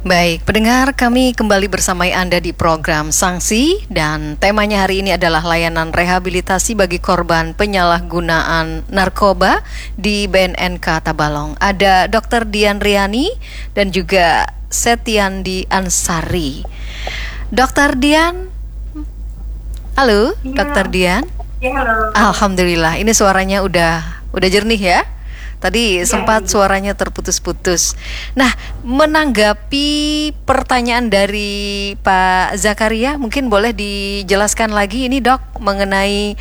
Baik, pendengar, kami kembali bersamai Anda di program Sanksi dan temanya hari ini adalah layanan rehabilitasi bagi korban penyalahgunaan narkoba di BNNK Tabalong. Ada Dr. Dian Riani dan juga Setiandi Ansari. Dr. Dian, halo, ya. Dr. Dian. Ya, halo. Alhamdulillah, ini suaranya udah jernih ya. Tadi sempat suaranya terputus-putus. Nah, menanggapi pertanyaan dari Pak Zakaria, mungkin boleh dijelaskan lagi ini Dok mengenai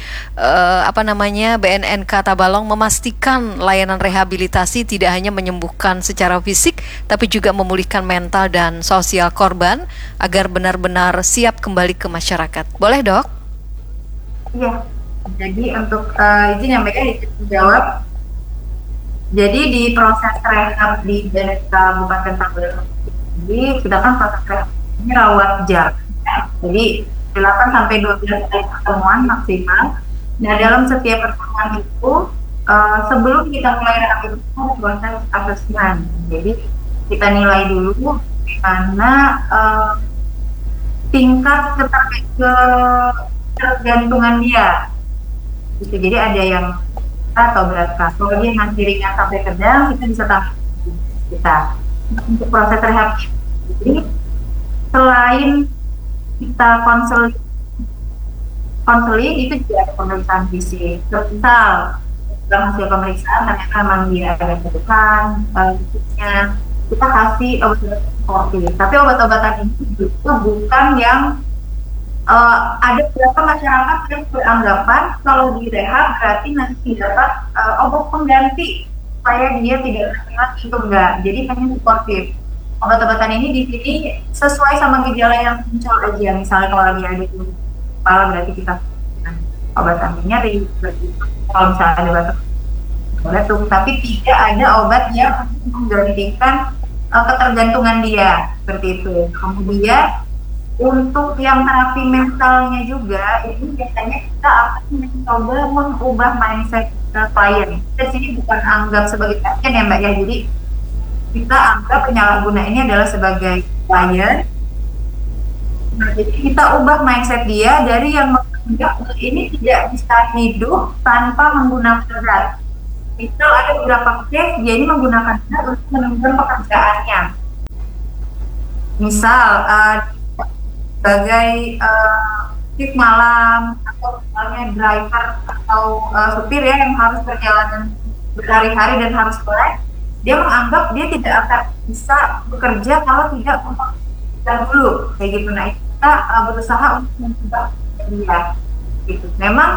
BNNK Tabalong memastikan layanan rehabilitasi tidak hanya menyembuhkan secara fisik, tapi juga memulihkan mental dan sosial korban agar benar-benar siap kembali ke masyarakat. Boleh Dok? Iya. Jadi untuk izin yang mereka dijawab. Jadi di proses rehab di Kabupaten Tabalong ini sudah kan proses rehab ini rawat jalan. Jadi 8 sampai 12 kali pertemuan maksimal. Nah, dalam setiap pertemuan itu sebelum kita mulai rehab itu ada proses asesmen. Jadi kita nilai dulu karena tingkat ketergantungan dia. Gitu. Jadi ada yang atau berat kas. Kalau dia masih ringan sampai sedang, kita bisa tambah kita untuk proses rehab. Jadi selain kita konseling itu juga ada pemeriksaan fisik. Misal dalam hasil pemeriksaan ternyata memang dia ada kebutuhan, kita kasih obat-obatan sportif. Tapi obat-obatan ini itu bukan yang ada beberapa masyarakat yang beranggapan kalau direhab berarti nanti dapat obat pengganti supaya dia tidak terlihat, itu enggak. Jadi hanya suportif. Obat-obatan ini di sini sesuai sama gejala yang muncul aja. Misalnya kalau lagi ada di kepala berarti kita obat anti nyeri. Kalau misalnya ada batuk, tapi tidak ada obat yang menggantikan ketergantungan dia seperti itu. Kemudian untuk yang terapi mentalnya juga, ini biasanya kita akan mencoba mengubah mindset klien. Di sini bukan anggap sebagai pasien ya Mbak ya, jadi kita anggap penyalahguna ini adalah sebagai klien. Nah, jadi kita ubah mindset dia dari yang menganggap ini tidak bisa hidup tanpa menggunakan zat. Misal ada beberapa case dia ini menggunakan zat untuk menunjang pekerjaannya. Misal sebagai shift malam atau misalnya driver atau supir ya yang harus perjalanan berhari-hari dan harus sore, dia menganggap dia tidak akan bisa bekerja kalau tidak dahulu kayak gitu. Nah, kita berusaha untuk mencoba dia gitu. Memang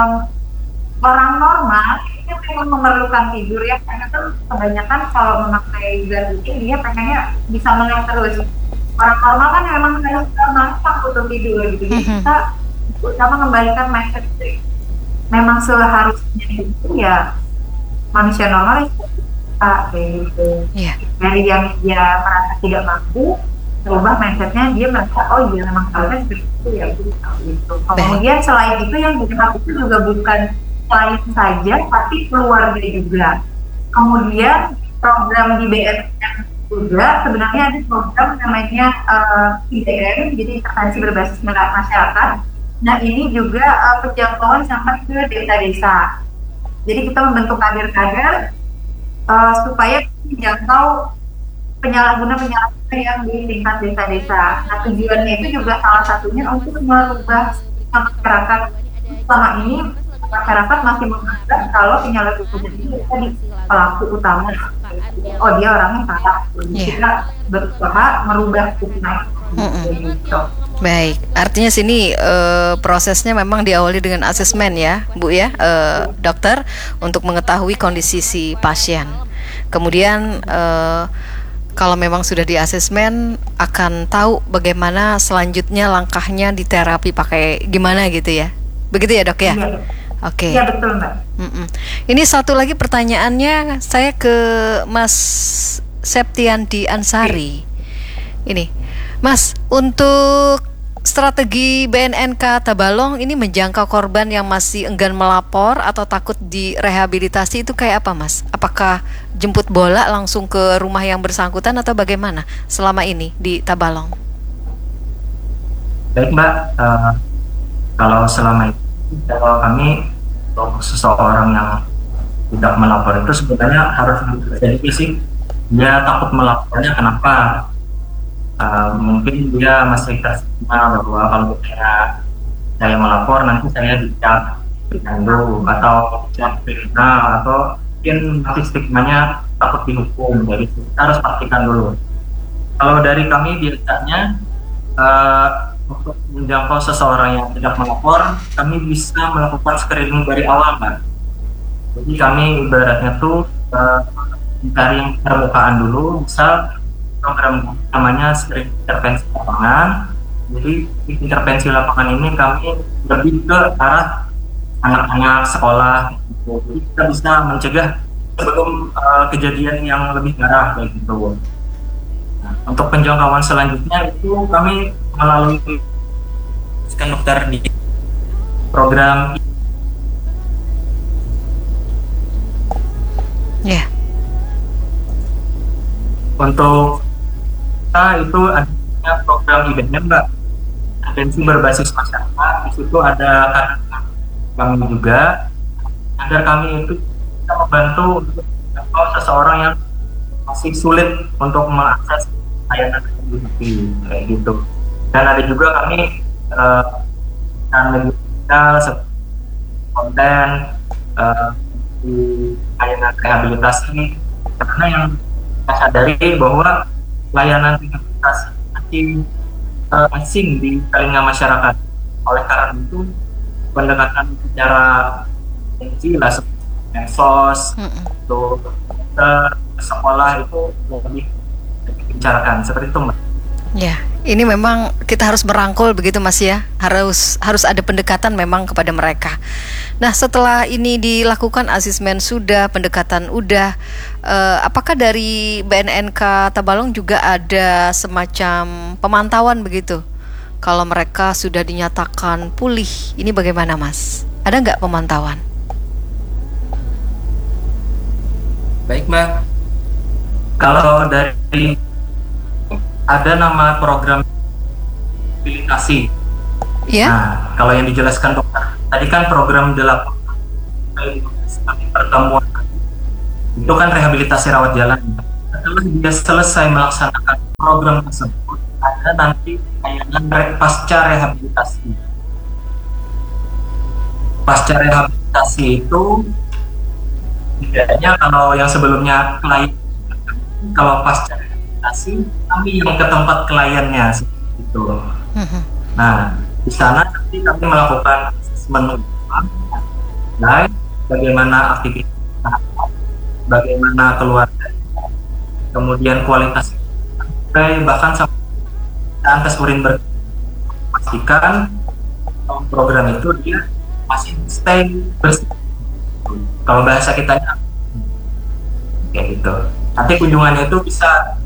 orang normal itu memang memerlukan tidur ya, karena kan kebanyakan kalau memakai zat dia pengennya bisa melek terus. Orang normal kan memang harus masak untuk tidur gitu. Jadi kita utama mengembalikan mindset itu. Memang seharusnya itu ya manusia normal kita kayak gitu. Dari yang dia merasa tidak mampu, berubah mindsetnya, dia merasa oh iya memang harusnya seperti itu ya gitu. Kemudian selain itu yang direhab itu juga bukan klien saja, tapi keluarga juga. Kemudian program di BNN juga sebenarnya ada program namanya IDM, jadi intervensi berbasis masyarakat. Nah, ini juga penjangkauan sampai ke desa-desa. Jadi kita membentuk kader-kader supaya menjangkau penyalahguna yang di tingkat desa-desa. Nah, tujuannya itu juga salah satunya untuk merubah masyarakat. Selama ini masyarakat masih menganggap kalau penyalahguna ini jadi pelaku utama. Oh, dia orangnya salah. Kita berusaha merubah hukumnya. Gitu. Baik, artinya sini prosesnya memang diawali dengan asesmen ya, Bu ya, dokter, untuk mengetahui kondisi si pasien. Kemudian kalau memang sudah di asesmen akan tahu bagaimana selanjutnya langkahnya di terapi pakai gimana gitu ya. Begitu ya, Dok ya? Iya. Oke. Iya, betul, Mbak. Ini satu lagi pertanyaannya saya ke Mas Setiandi Ansari. Ini, Mas, untuk strategi BNNK Tabalong ini menjangkau korban yang masih enggan melapor atau takut direhabilitasi itu kayak apa, Mas? Apakah jemput bola langsung ke rumah yang bersangkutan atau bagaimana selama ini di Tabalong? Baik Mbak, kalau selama itu kalau kami untuk seseorang yang tidak melapor itu sebenarnya harus jadi fisik. Dia takut melapornya kenapa? Mungkin dia masih terstigma bahwa kalau saya melapor nanti saya dicap dulu atau dicap kriminal atau mungkin nanti stigmanya takut dihukum. Jadi kita harus pastikan dulu. Kalau dari kami biasanya untuk menjangkau seseorang yang tidak melapor, kami bisa melakukan screening dari awal, Mbak. Jadi kami ibaratnya tuh mencari yang permukaan dulu, misal program namanya screening intervensi lapangan. Jadi intervensi lapangan ini kami lebih ke arah anak-anak sekolah. Jadi kita bisa mencegah sebelum kejadian yang lebih parah kayak gitu. Nah, untuk penjangkauan selanjutnya itu kami melalui dokter di program untuk kita itu ada program IBM, Mbak, intervensi berbasis masyarakat. Di situ ada kader kami juga agar kami itu bisa membantu untuk seseorang yang masih sulit untuk mengakses layanan teknologi kayak gitu. Dan ada juga kami media seperti konten di layanan rehabilitasi, karena yang kita sadari bahwa layanan rehabilitasi masih asing di telinga masyarakat. Oleh karena itu pendekatan secara lah seperti medsos, sekolah itu lebih dibicarakan seperti itu, Mbak. Ya, ini memang kita harus merangkul begitu, Mas ya. Harus ada pendekatan memang kepada mereka. Nah, setelah ini dilakukan asesmen sudah, pendekatan udah, apakah dari BNNK Tabalong juga ada semacam pemantauan begitu? Kalau mereka sudah dinyatakan pulih, ini bagaimana, Mas? Ada nggak pemantauan? Baik, Mbak. Kalau dari ada nama program rehabilitasi. Ya. Nah, kalau yang dijelaskan dokter tadi kan program 8 pertemuan itu kan rehabilitasi rawat jalan. Setelah dia selesai melaksanakan program tersebut, ada nanti layanan pasca rehabilitasi. Pasca rehabilitasi itu bedanya kalau yang sebelumnya klien, kalau pasca kami yang ke tempat kliennya itu. Nah, di sana nanti kami melakukan asesmen dan bagaimana aktivitas, bagaimana keluarga, kemudian kualitas, bahkan sampai tes urin pastikan program itu dia masih stay bersih. Kalau bahasa kita kayak gitu. Nanti kunjungannya itu bisa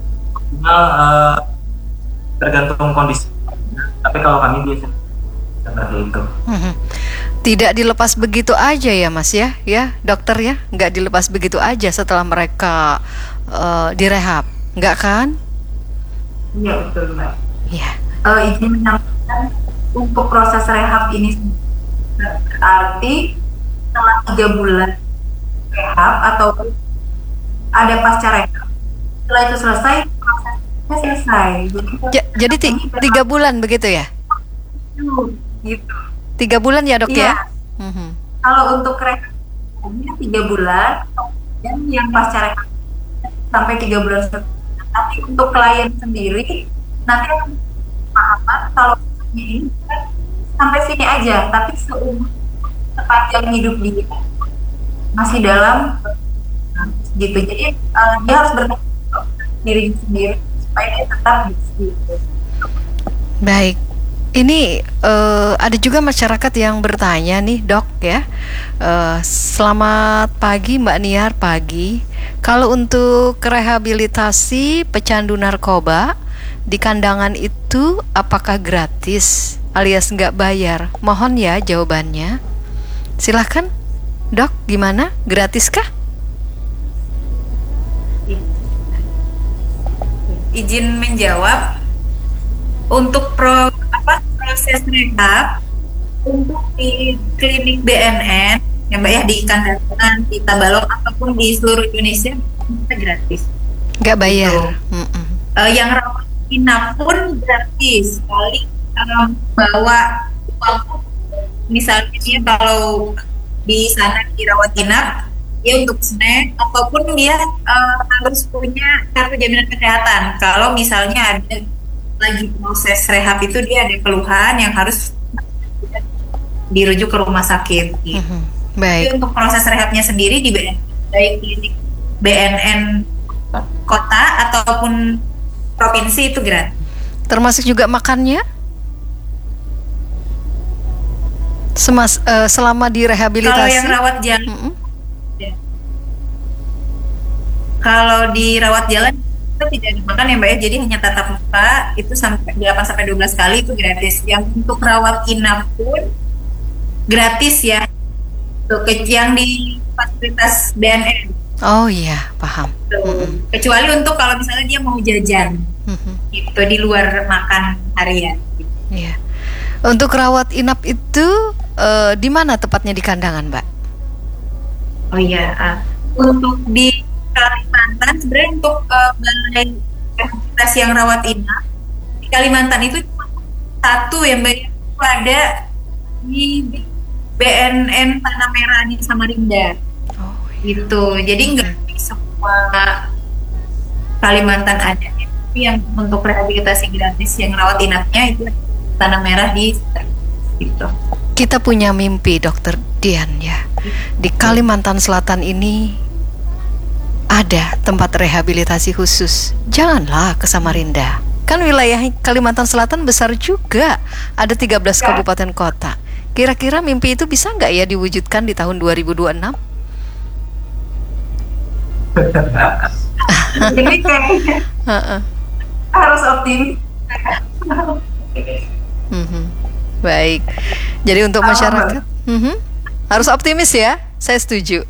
tergantung kondisi, tapi kalau kami biasanya seperti itu. Tidak dilepas begitu aja ya, Mas ya, dokter ya, nggak dilepas begitu aja setelah mereka direhab, nggak kan? Iya betul, Mbak. Iya. Izin menyampaikan untuk proses rehab ini berarti setelah 3 bulan rehab atau ada pasca rehab, setelah itu selesai prosesnya selesai. Jadi 3 bulan begitu ya? Gitu. 3 bulan ya, Dok ya? Kalau untuk rehabnya 3 bulan, dan yang pasca rehab sampai 3 bulan. Tapi untuk klien sendiri nanti pemahaman kalau ini sampai sini aja, tapi sepanjang hidup dia masih dalam gitu. Jadi dia harus bertanggung diri sendiri supaya dia tetap gitu. Baik. Ini ada juga masyarakat yang bertanya nih, Dok ya. Selamat pagi Mbak Niar, pagi. Kalau untuk rehabilitasi pecandu narkoba di kandangan itu apakah gratis alias nggak bayar? Mohon ya jawabannya. Silahkan, Dok, gimana? Gratiskah? Izin menjawab, untuk proses rehab untuk di klinik BNN ya Mbak ya, di Kandangan, di Tabalong ataupun di seluruh Indonesia kita gratis. Nggak bayar. Gitu. Yang rawat inap pun gratis, kali bawa uang, misalnya dia kalau di sana dirawat inap dia untuk snack ataupun dia harus punya kartu jaminan kesehatan kalau misalnya ada lagi proses rehab itu dia ada keluhan yang harus dirujuk ke rumah sakit gitu. Baik. Jadi untuk proses rehabnya sendiri di baik klinik BNN kota ataupun provinsi itu gratis. Termasuk juga makannya? Selama direhabilitasi? Kalau yang rawat jalan, kalau di rawat jalan itu tidak dimakan ya Mbak ya, jadi hanya tatap muka itu sampai 8-12 kali itu gratis. Yang untuk rawat inap pun gratis ya, untuk yang di fasilitas BNN. Oh iya, paham. Kecuali untuk kalau misalnya dia mau jajan, itu di luar makan harian. Iya. Untuk rawat inap itu di mana tepatnya di Kandangan, Mbak? Oh iya, untuk di Kalimantan sebenarnya untuk balai rehabilitasi yang rawat inap di Kalimantan itu cuma satu ya Mbak, itu ada di BNN Tanah Merah di Samarinda. Oh, gitu. Jadi nggak di semua Kalimantan ada. Tapi yang untuk rehabilitasi gratis yang rawat inapnya itu Tanah Merah di gitu. Kita punya mimpi, Dokter Dian ya. Di Kalimantan Selatan ini ada tempat rehabilitasi khusus. Janganlah ke Samarinda. Kan wilayah Kalimantan Selatan besar juga. Ada 13 kabupaten kota. Kira-kira mimpi itu bisa nggak ya diwujudkan di tahun 2026? Jadi kayaknya harus optimis. Baik. Jadi untuk masyarakat harus optimis ya. Saya setuju.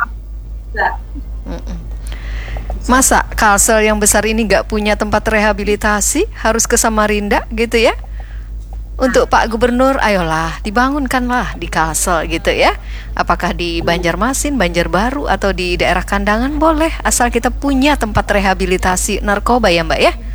Masa Kalsel yang besar ini nggak punya tempat rehabilitasi, harus ke Samarinda gitu ya? Untuk Pak Gubernur, ayolah dibangunkanlah di Kalsel gitu ya. Apakah di Banjarmasin, Banjarbaru atau di daerah Kandangan boleh, asal kita punya tempat rehabilitasi narkoba ya Mbak ya.